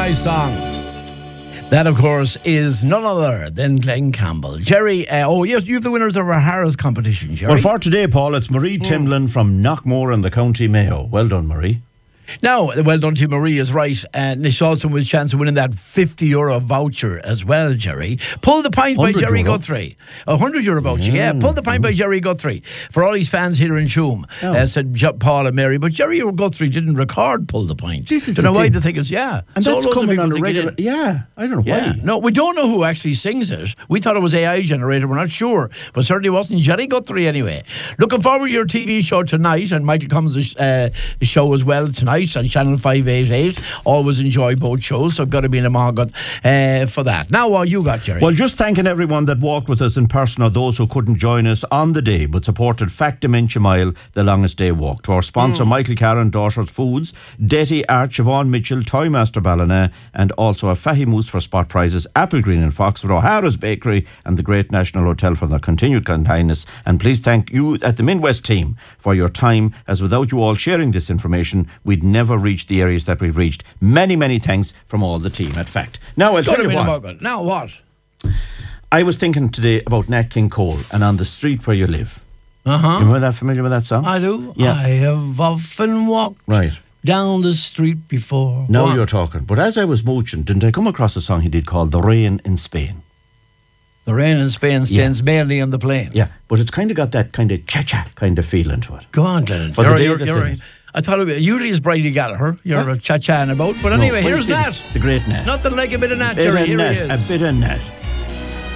nice song. That, of course, is none other than Glenn Campbell. Jerry, yes, you have the winners of our Harris competition, Jerry. Well, for today, Paul, it's Marie Timlin from Knockmore in the County Mayo. Well done, Marie. Now, well done to Marie is right. Nish also with a chance of winning that €50 voucher as well, Jerry. Pull the Pint by Jerry Guthrie. €100 voucher, yeah. Pull the Pint by Jerry Guthrie. For all his fans here in Shoom, said Paul and Mary. But Jerry Guthrie didn't record Pull the Pint. This is don't know why the thing is, yeah. And so that's coming on a regular... Yeah, I don't know why. No, we don't know who actually sings it. We thought it was AI generated. We're not sure. But certainly wasn't Jerry Guthrie anyway. Looking forward to your TV show tonight. And Michael Cummins' show as well tonight on Channel 588. Always enjoy both shows, so got to be in a market for that. Now, what you got, Jerry? Well, just thanking everyone that walked with us in person or those who couldn't join us on the day but supported Fact Dementia Mile, the longest day walk. To our sponsor, Michael Carron, Daughters Foods, Detty Art, Siobhan Mitchell, Toymaster Ballina, and also a Fahy Moose for spot prizes, Apple Green and Foxford, O'Hara's Bakery, and the Great National Hotel for their continued kindness. And please thank you at the Midwest team for your time, as without you all sharing this information, we'd never reach the areas that we've reached. Many, many thanks from all the team at Fact. Now, I'll tell you what. Now what? I was thinking today about Nat King Cole and On the Street Where You Live. Uh-huh. You remember that? Familiar with that song? I do. Yeah. I have often walked down the street before. Now you're talking. But as I was mooching, didn't I come across a song he did called The Rain in Spain? The rain in Spain stands mainly on the plain. Yeah, but it's kind of got that kind of cha-cha kind of feeling to it. Go on, Glenn. You're I thought usually it's Brady Gallagher you're cha-chaing about. But anyway, here's Nat. The great Nat. Nothing like a bit of Nat, Jerry. Here he is. A bit of Nat.